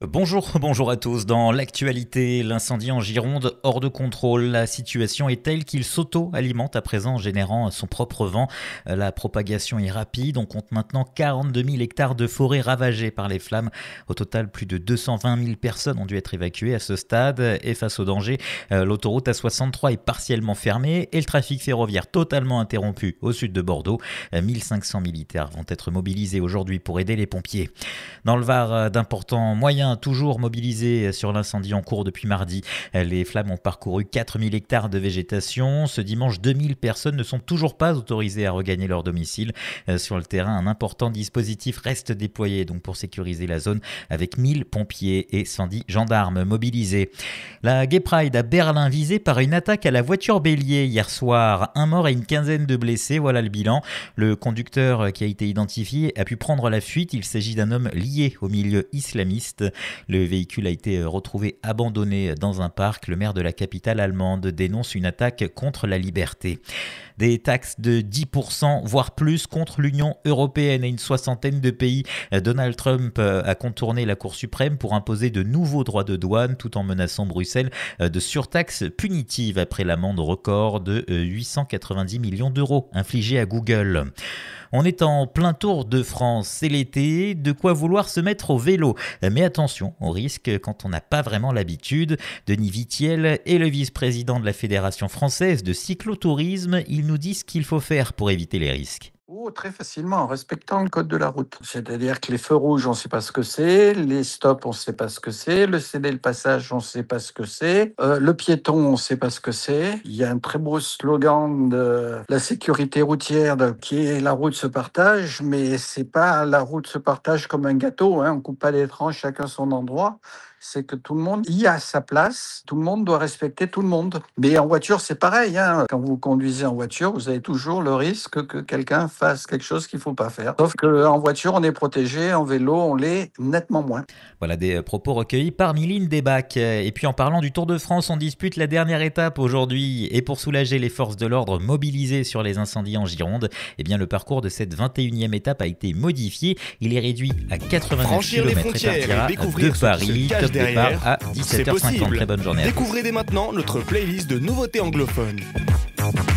Bonjour à tous. Dans l'actualité, l'incendie en Gironde hors de contrôle. La situation est telle qu'il s'auto-alimente à présent en générant son propre vent. La propagation est rapide. On compte maintenant 42 000 hectares de forêt ravagés par les flammes. Au total, plus de 220 000 personnes ont dû être évacuées à ce stade. Et face au danger, l'autoroute A63 est partiellement fermée et le trafic ferroviaire totalement interrompu au sud de Bordeaux. 1500 militaires vont être mobilisés aujourd'hui pour aider les pompiers. Dans le Var, d'importants moyens toujours mobilisés sur l'incendie en cours depuis mardi. Les flammes ont parcouru 4000 hectares de végétation. Ce dimanche, 2000 personnes ne sont toujours pas autorisées à regagner leur domicile. Sur le terrain, un important dispositif reste déployé donc pour sécuriser la zone avec 1000 pompiers et 110 gendarmes mobilisés. La Gay Pride à Berlin visée par une attaque à la voiture bélier hier soir. Un mort et une quinzaine de blessés, voilà le bilan. Le conducteur qui a été identifié a pu prendre la fuite. Il s'agit d'un homme lié au milieu islamiste. Le véhicule a été retrouvé abandonné dans un parc. Le maire de la capitale allemande dénonce une attaque contre la liberté. Des taxes de 10%, voire plus, contre l'Union européenne et une soixantaine de pays. Donald Trump a contourné la Cour suprême pour imposer de nouveaux droits de douane tout en menaçant Bruxelles de surtaxes punitives après l'amende record de 890 millions d'euros infligée à Google. On est en plein Tour de France, c'est l'été, de quoi vouloir se mettre au vélo. Mais attention au risque quand on n'a pas vraiment l'habitude. Denis Vitiel est le vice-président de la Fédération française de cyclotourisme. Il nous dit ce qu'il faut faire pour éviter les risques. Oh, très facilement, en respectant le code de la route. C'est-à-dire que les feux rouges, on ne sait pas ce que c'est, les stops, on ne sait pas ce que c'est, le céder le passage, on ne sait pas ce que c'est, le piéton, on ne sait pas ce que c'est. Il y a un très beau slogan de la sécurité routière qui est la route se partage, mais c'est pas la route se partage comme un gâteau, hein, on coupe pas les tranches, chacun son endroit. C'est que tout le monde y a sa place, tout le monde doit respecter tout le monde. Mais en voiture, c'est pareil, hein. Quand vous conduisez en voiture, vous avez toujours le risque que quelqu'un fasse quelque chose qu'il ne faut pas faire. Sauf qu'en voiture, on est protégé, en vélo, on l'est nettement moins. Voilà des propos recueillis par Mylène Debac. Et puis en parlant du Tour de France, on dispute la dernière étape aujourd'hui. Et pour soulager les forces de l'ordre mobilisées sur les incendies en Gironde, eh bien le parcours de cette 21e étape a été modifié. Il est réduit à 89 km et partira de Paris. Départ à 17h50. Très bonne journée. Découvrez dès maintenant notre playlist de nouveautés anglophones.